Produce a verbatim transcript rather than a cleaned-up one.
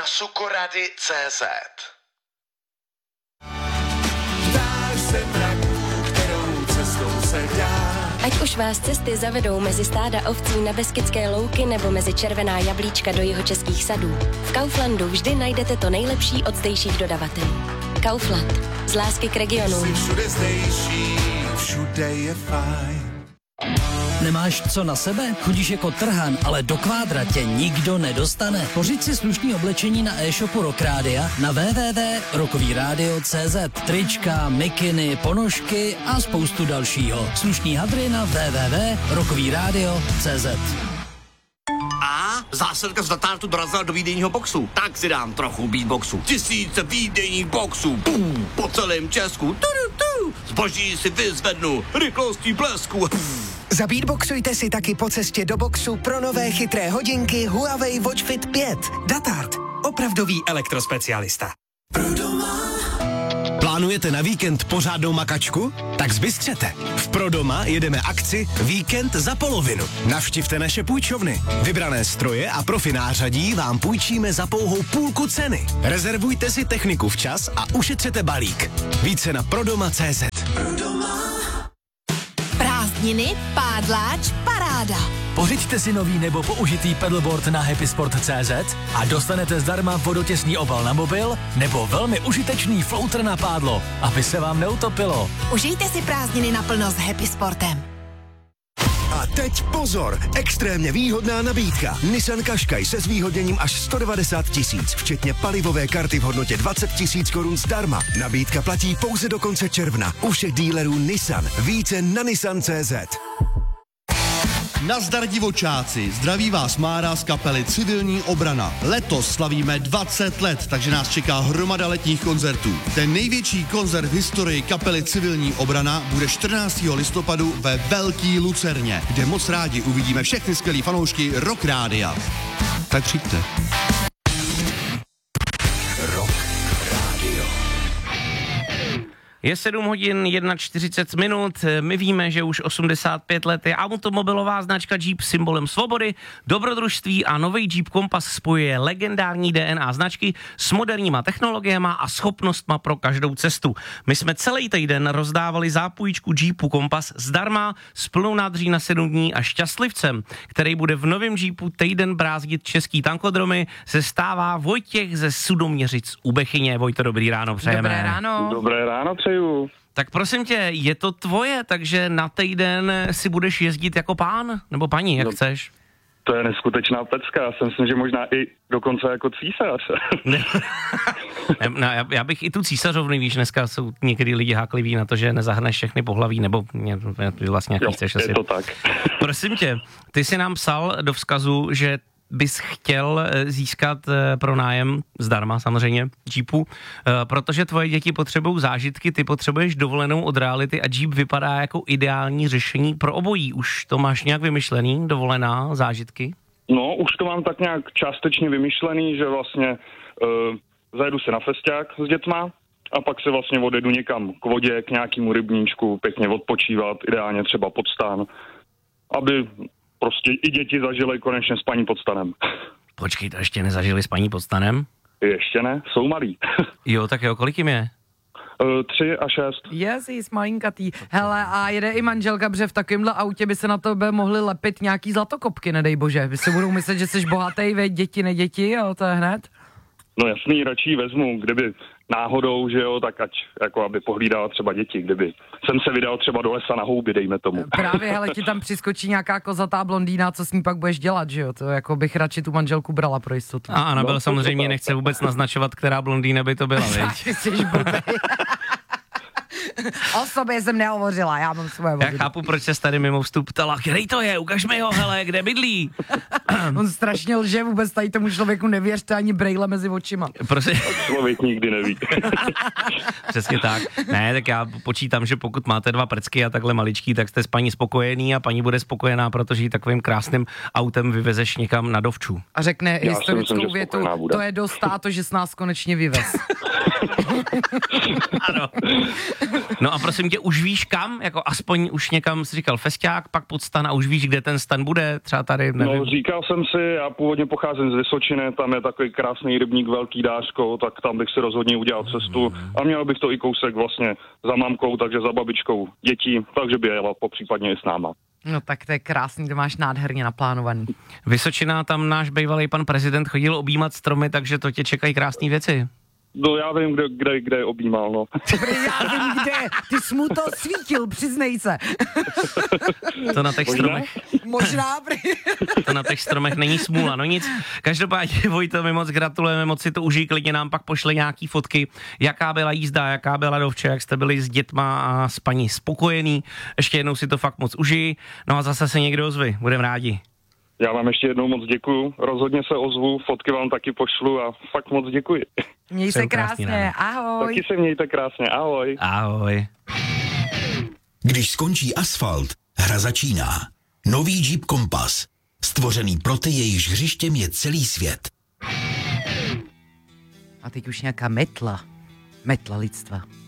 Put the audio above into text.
sukorady tečka cé zet. Ať už vás cesty zavedou mezi stáda ovcí na Beskydské louky nebo mezi červená jablíčka do jihočeských sadů, v Kauflandu vždy najdete to nejlepší od zdejších dodavatelů. Kaufland. Z lásky k regionu. Všude zdejší, všude je fajn. Nemáš co na sebe? Chodíš jako trhan, ale do kvádra tě nikdo nedostane. Pořiď si slušný oblečení na e-shopu Rock Rádia na w w w tečka rockový rádio tečka cé zet. Trička, mikiny, ponožky a spoustu dalšího. Slušný hadry na w w w tečka rockový rádio tečka cé zet. A zásilka z Datartu dorazila do výdejního boxu. Tak si dám trochu beatboxu. Tisíce výdejních boxů. Pum, po celém Česku. Tu, tu, tu. Zboží si vyzvednu. Rychlostí blesku. Zabeatboxujte si taky po cestě do boxu pro nové chytré hodinky Huawei Watch Fit pět. Datart. Opravdový elektrospecialista. Plánujete na víkend pořádnou makačku? Tak zbystřete. V Prodoma jedeme akci Víkend za polovinu. Navštivte naše půjčovny. Vybrané stroje a profi nářadí vám půjčíme za pouhou půlku ceny. Rezervujte si techniku včas a ušetřete balík. Více na prodoma tečka cé zet. Prázdniny, pádláč, paráda. Pořiďte si nový nebo použitý pedalboard na happysport tečka cé zet a dostanete zdarma vodotěsný obal na mobil nebo velmi užitečný floater na pádlo, aby se vám neutopilo. Užijte si prázdniny naplno s Happy Sportem. A teď pozor, extrémně výhodná nabídka. Nissan Qashqai se zvýhodněním až sto devadesát tisíc, včetně palivové karty v hodnotě dvacet tisíc korun zdarma. Nabídka platí pouze do konce června. U všech dílerů Nissan. Více na nissan tečka cé zet. Nazdar divočáci, zdraví vás Mára z kapely Civilní obrana. Letos slavíme dvacet let, takže nás čeká hromada letních koncertů. Ten největší koncert v historii kapely Civilní obrana bude čtrnáctého listopadu ve Velký Lucerně, kde moc rádi uvidíme všechny skvělý fanoušky Rock Rádia. Tak přijďte. Je sedm hodin čtyřicet jedna minut, my víme, že už osmdesát pět let je automobilová značka Jeep symbolem svobody, dobrodružství a nový Jeep Compass spojuje legendární D N A značky s moderníma technologiemi a schopnostma pro každou cestu. My jsme celý týden rozdávali zápůjčku Jeepu Compass zdarma s plnou nádrží na sedm dní a šťastlivcem, který bude v novém Jeepu týden brázdit český tankodromy, se stává Vojtěch ze Sudoměřic u Bechyně. Vojto, dobrý ráno přejeme. Dobré ráno. Dobré ráno přeju. Tak prosím tě, je to tvoje, takže na týden si budeš jezdit jako pán, nebo paní, jak no, chceš? To je neskutečná pecka, já si myslím, že možná i dokonce jako císař. no, já, já bych i tu císařovny, víš, dneska jsou někdy lidi hákliví na to, že nezahrneš všechny pohlaví, nebo mě, vlastně jaký chceš asi. Je to tak. Prosím tě, ty jsi nám psal do vzkazu, že bys chtěl získat pronájem zdarma samozřejmě Jeepu, protože tvoje děti potřebují zážitky, ty potřebuješ dovolenou od reality a Jeep vypadá jako ideální řešení pro obojí. Už to máš nějak vymyšlený, dovolená, zážitky? No, už to mám tak nějak částečně vymyšlený, že vlastně uh, zajedu se na festiák s dětma a pak se vlastně odjedu někam k vodě, k nějakému rybníčku, pěkně odpočívat, ideálně třeba pod stán, aby prostě i děti zažily konečně spaní pod stanem. Počkej, to ještě nezažili spaní pod stanem? Ještě ne, jsou malí. Jo, tak jo, kolik jim je? Uh, tři a šest. Jezus, malinkatý. Hele, a jede i manželka, protože v takovémhle autě by se na tebe mohly lepit nějaký zlatokopky, nedej bože. By si budou myslet, že jsi bohatý, veď děti, neděti, jo, to je hned. No jasný, radši vezmu, kdyby náhodou, že jo, tak ať, jako aby pohlídala třeba děti, kdyby jsem se vydal třeba do lesa na houby, dejme tomu. Právě, hele, ti tam přiskočí nějaká kozatá blondýna, co s ní pak budeš dělat, že jo, to jako bych radši tu manželku brala pro jistotu. A Anabel no, samozřejmě nechce vůbec naznačovat, která blondýna by to byla, viď? Jsi blbej. O sobě jsem nehovořila, já mám svoje Já chápu, proč se tady mimo vstup ptala, který to je, ukaž mi ho, hele, kde bydlí. On strašně lže, vůbec tady tomu člověku nevěřte ani brejle mezi očima. Prosím. Člověk nikdy neví. Přesně tak. Ne, tak já počítám, že pokud máte dva prcky a takhle maličký, tak jste s paní spokojený a paní bude spokojená, protože ji takovým krásným autem vyvezeš někam na dovču. A řekne já historickou myslím, větu, to je dost, táto, že s nás konečně vyvez. Ano. No a prosím tě, už víš kam? Jako aspoň už někam jsi říkal festiák, pak pod stan a už víš, kde ten stan bude? Třeba tady, nevím. No, říkal jsem si, já původně pocházím z Vysočiny, tam je takový krásný rybník Velký Dářko, tak tam bych si rozhodně udělal cestu a měl bych to i kousek vlastně za mamkou, takže za babičkou dětí, takže by jela popřípadně i s náma. No tak to je krásný, to máš nádherně naplánovaný. Vysočina, tam náš bývalý pan prezident chodil objímat stromy, takže to tě čekají krásné věci. No já vím, kde, kde, kde je objímal, no. Já vím, kde, ty jsi mu to svítil, přiznej se. To na těch stromech. Možná, To na těch stromech není smůla, no nic. Každopádně, Vojto, my moc gratulujeme, moc si to užij, klidně nám pak pošle nějaký fotky, jaká byla jízda, jaká byla dovče, jak jste byli s dětma a s paní spokojený. Ještě jednou si to fakt moc užij, no a zase se někdo ozvi, budeme rádi. Já vám ještě jednou moc děkuju, rozhodně se ozvu, fotky vám taky pošlu a fakt moc děkuji. Měj se krásně, ahoj. Taky se mějte krásně, ahoj. Ahoj. Když skončí asfalt, hra začíná. Nový Jeep Compass. Stvořený pro ty, jejichž hřištěm je celý svět. A teď už nějaká metla. Metla lidstva.